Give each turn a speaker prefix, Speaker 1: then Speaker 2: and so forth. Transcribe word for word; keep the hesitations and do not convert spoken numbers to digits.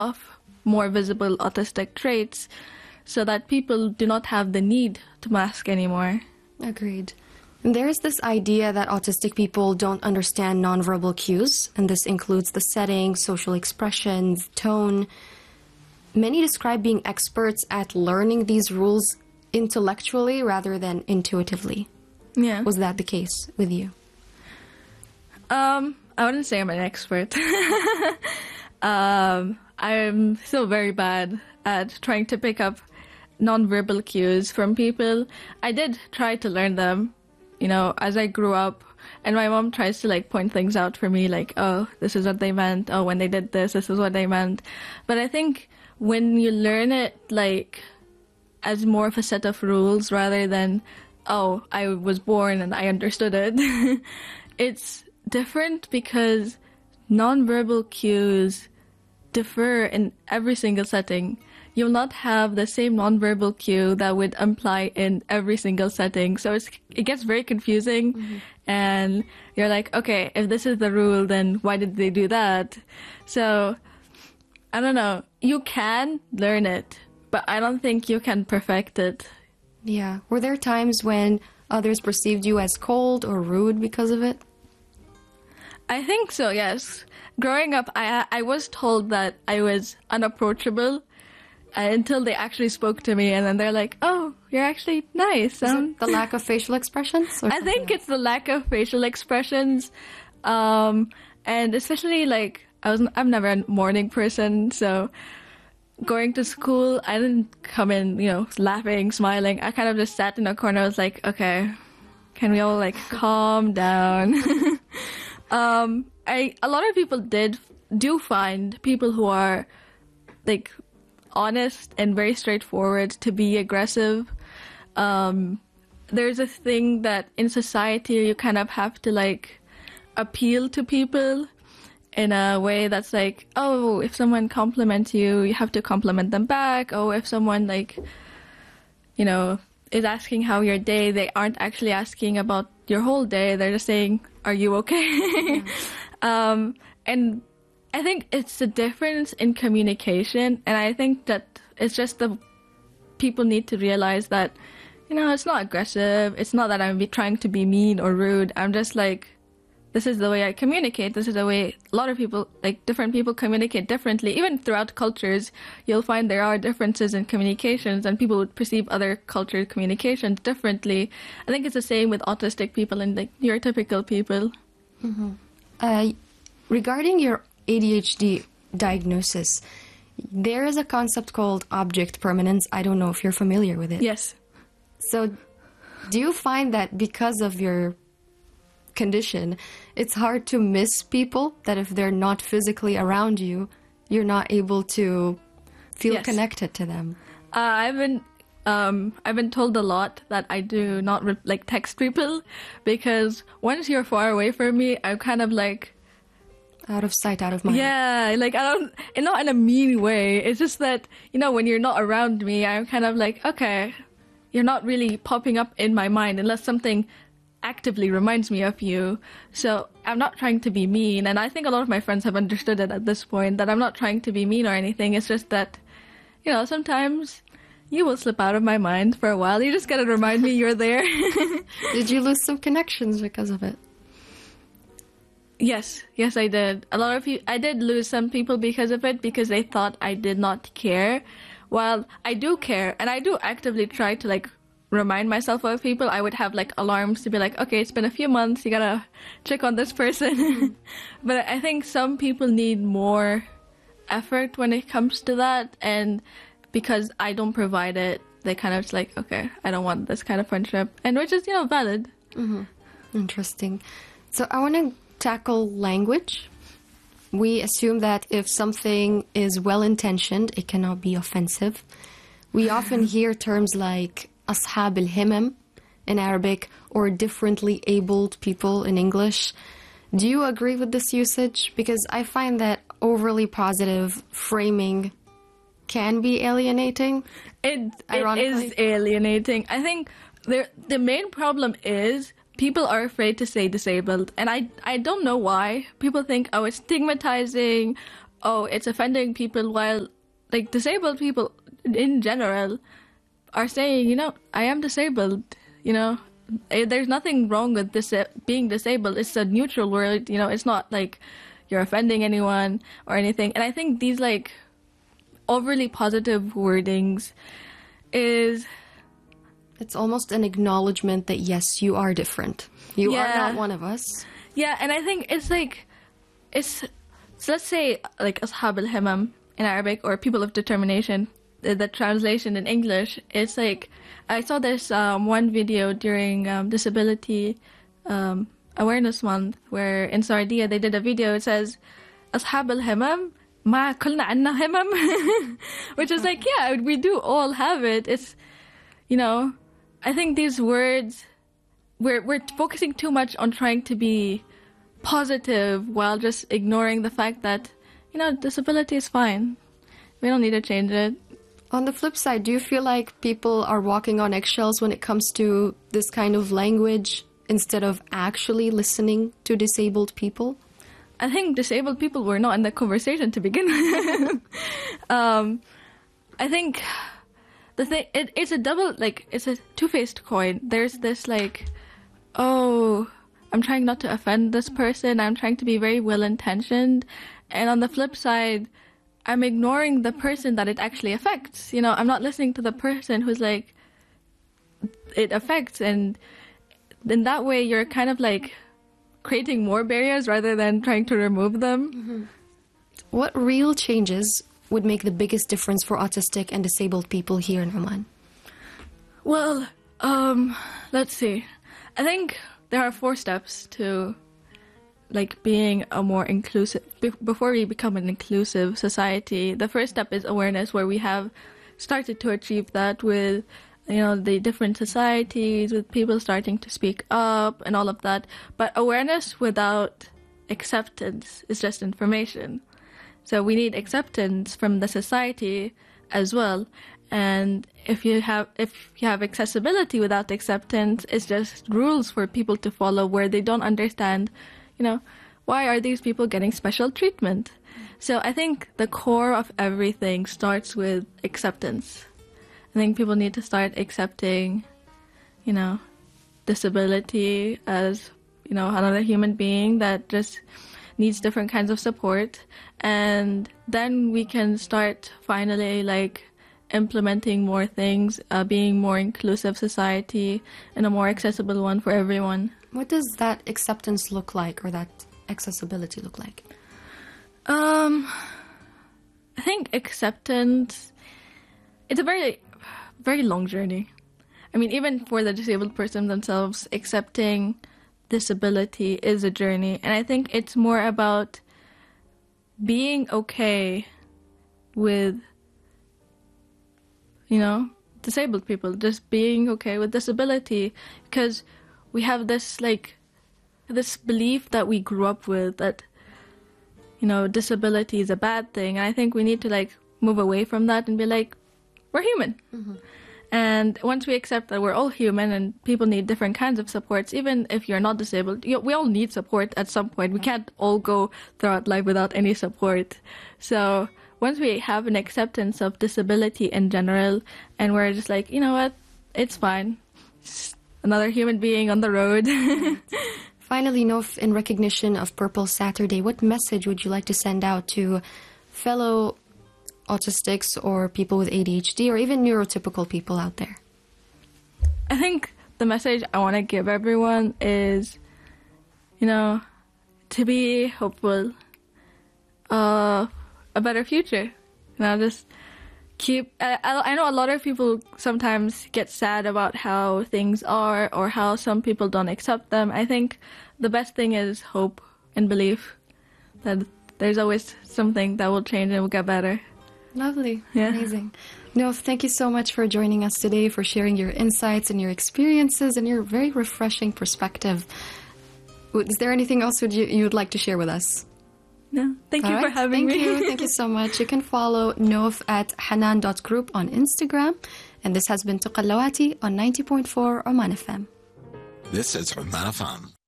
Speaker 1: off more visible autistic traits so that people do not have the need to mask anymore.
Speaker 2: Agreed. And there is this idea that autistic people don't understand nonverbal cues, and this includes the setting, social expressions, tone. Many describe being experts at learning these rules intellectually rather than intuitively.
Speaker 1: Yeah.
Speaker 2: Was that the case with you?
Speaker 1: Um, I wouldn't say I'm an expert. um, I'm still very bad at trying to pick up nonverbal cues from people. I did try to learn them, you know, as I grew up. And my mom tries to, like, point things out for me, like, oh, this is what they meant. Oh, when they did this, this is what they meant. But I think when you learn it, like, as more of a set of rules rather than, oh, I was born and I understood it, it's different because nonverbal cues differ in every single setting. You'll not have the same nonverbal cue that would imply in every single setting. So it's, it gets very confusing. Mm-hmm. And you're like, okay, if this is the rule, then why did they do that? So, I don't know. You can learn it, but I don't think you can perfect it.
Speaker 2: Yeah. Were there times when others perceived you as cold or rude because of it?
Speaker 1: I think so, yes. Growing up, I I was told that I was unapproachable uh, until they actually spoke to me, and then they're like, oh, you're actually nice.
Speaker 2: Is it the lack of facial expressions?
Speaker 1: I think else? It's the lack of facial expressions. Um, and especially, like, I was, I'm never a morning person, so going to school, I didn't come in, you know, laughing, smiling. I kind of just sat in a corner. I was like, okay, can we all, like, calm down? um, I a lot of people did do find people who are, like, honest and very straightforward to be aggressive. Um, there's a thing that in society you kind of have to, like, appeal to people in a way that's like, oh, if someone compliments you, you have to compliment them back. Oh, if someone, like, you know, is asking how your day, they aren't actually asking about your whole day. They're just saying, are you okay? Yeah. um, and I think it's the difference in communication. And I think that it's just the people need to realize that, you know, it's not aggressive. It's not that I'm be trying to be mean or rude. I'm just like, this is the way I communicate. This is the way a lot of people, like, different people communicate differently. Even throughout cultures, you'll find there are differences in communications, and people would perceive other culture communications differently. I think it's the same with autistic people and, like, neurotypical people.
Speaker 2: Mm-hmm. Uh, regarding your A D H D diagnosis, there is a concept called object permanence. I don't know if you're familiar with it.
Speaker 1: Yes.
Speaker 2: So do you find that because of your condition, it's hard to miss people, that if they're not physically around you, you're not able to feel yes. connected to them?
Speaker 1: Uh, I've been um, I've been told a lot that I do not re- like text people, because once you're far away from me, I'm kind of like
Speaker 2: out of sight, out of mind.
Speaker 1: Yeah, like I don't, and not in a mean way. It's just that, you know, when you're not around me, I'm kind of like, okay, you're not really popping up in my mind unless something actively reminds me of you. So I'm not trying to be mean, and I think a lot of my friends have understood it at this point, that I'm not trying to be mean or anything. It's just that, you know, sometimes you will slip out of my mind for a while. You just gotta remind me you're there.
Speaker 2: Did you lose some connections because of it?
Speaker 1: Yes, yes, I did. A lot of you, I did lose some people because of it, because they thought I did not care. While I do care, and I do actively try to, like, remind myself of people. I would have, like, alarms to be like, okay, it's been a few months, you gotta check on this person. But I think some people need more effort when it comes to that, and because I don't provide it, they kind of just like, okay, I don't want this kind of friendship, and which is, you know, valid.
Speaker 2: Mm-hmm. Interesting. So I want to tackle language. We assume that if something is well-intentioned, it cannot be offensive. We often hear terms like أصحاب الهمم in Arabic, or differently abled people in English. Do you agree with this usage? Because I find that overly positive framing can be alienating.
Speaker 1: It, it is alienating. I think the the main problem is people are afraid to say disabled, and I I don't know why. People think, oh, it's stigmatizing, oh, it's offending people, while like disabled people in general are saying, you know, I am disabled, you know, Eh, there's nothing wrong with this being disabled. It's a neutral word, you know, it's not like you're offending anyone or anything. And I think these like overly positive wordings is,
Speaker 2: it's almost an acknowledgement that yes, you are different. You
Speaker 1: yeah.
Speaker 2: are not one of us.
Speaker 1: Yeah, and I think it's like, it's, so let's say like Ashab al-Himam in Arabic, or people of determination. The, the translation in English, it's like, I saw this um, one video during um, Disability um, Awareness Month, where in Saudiya they did a video. It says, Ashab al-Himam, ma kulna anna himam, which is like, yeah, we do all have it. It's, you know, I think these words, we're we're focusing too much on trying to be positive while just ignoring the fact that, you know, disability is fine. We don't need to change it.
Speaker 2: On the flip side, do you feel like people are walking on eggshells when it comes to this kind of language instead of actually listening to disabled people?
Speaker 1: I think disabled people were not in the conversation to begin with. um, I think the thing, it, it's a double, like, it's a two-faced coin. There's this, like, oh, I'm trying not to offend this person. I'm trying to be very well-intentioned. And on the flip side, I'm ignoring the person that it actually affects. You know, I'm not listening to the person who's like, it affects. And in that way, you're kind of like creating more barriers rather than trying to remove them.
Speaker 2: Mm-hmm. What real changes would make the biggest difference for autistic and disabled people here in Oman?
Speaker 1: Well, um, let's see. I think there are four steps to like being a more inclusive, be- before we become an inclusive society. The first step is awareness, where we have started to achieve that with, you know, the different societies, with people starting to speak up and all of that. But awareness without acceptance is just information. So we need acceptance from the society as well. And if you have if you have accessibility without acceptance, it's just rules for people to follow where they don't understand, you know, why are these people getting special treatment? So I think the core of everything starts with acceptance. I think people need to start accepting, you know, disability as, you know, another human being that just needs different kinds of support. And then we can start finally, like, implementing more things, uh, being more inclusive society and a more accessible one for everyone.
Speaker 2: What does that acceptance look like, or that accessibility look like?
Speaker 1: Um, I think acceptance, it's a very, very long journey. I mean, even for the disabled person themselves, accepting disability is a journey. And I think it's more about being okay with, you know, disabled people, just being okay with disability, because we have this, like, this belief that we grew up with that, you know, disability is a bad thing. And I think we need to, like, move away from that and be like, we're human. Mm-hmm. And once we accept that we're all human and people need different kinds of supports, even if you're not disabled, you, we all need support at some point. We can't all go throughout life without any support. So once we have an acceptance of disability in general, and we're just like, you know what, it's fine. It's another human being on the road.
Speaker 2: Finally, Nof, in recognition of Purple Saturday, what message would you like to send out to fellow autistics or people with A D H D or even neurotypical people out there?
Speaker 1: I think the message I want to give everyone is, you know, to be hopeful of a better future. You know, just keep... I, I know a lot of people sometimes get sad about how things are or how some people don't accept them. I think the best thing is hope and belief that there's always something that will change and will get better.
Speaker 2: Lovely.
Speaker 1: Yeah.
Speaker 2: Amazing. Nof, thank you so much for joining us today, for sharing your insights and your experiences and your very refreshing perspective. Is there anything else would you you would like to share with us?
Speaker 1: No. Thank
Speaker 2: All
Speaker 1: you
Speaker 2: right.
Speaker 1: for having
Speaker 2: thank
Speaker 1: me.
Speaker 2: Thank you. Thank you so much. You can follow Nof at hanan dot group on Instagram. And this has been Tuqallawati on ninety point four Oman F M.
Speaker 3: This is Oman F M.